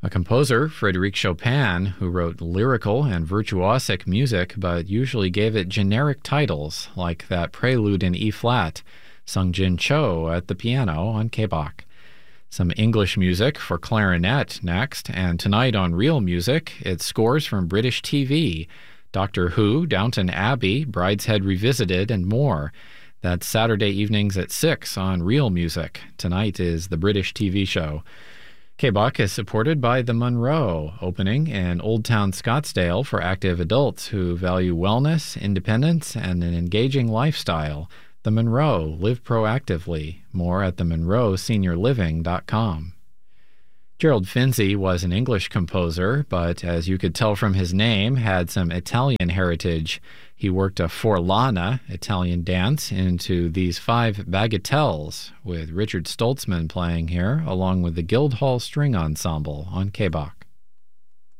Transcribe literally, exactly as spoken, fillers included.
A composer, Frédéric Chopin, who wrote lyrical and virtuosic music but usually gave it generic titles like that prelude in E-flat, Sung-Jin Cho at the piano on K B O C. Some English music for clarinet next, and tonight on Real Music, it's scores from British T V, Doctor Who, Downton Abbey, Brideshead Revisited, and more. That's Saturday evenings at six on Real Music. Tonight is the British T V show. K B O C is supported by the Monroe, opening in Old Town Scottsdale for active adults who value wellness, independence, and an engaging lifestyle. The Monroe, live proactively. More at the monroe senior living dot com. Gerald Finzi was an English composer, but as you could tell from his name, had some Italian heritage. He worked a forlana, Italian dance, into these five bagatelles, with Richard Stoltzman playing here, along with the Guildhall String Ensemble on K B O C.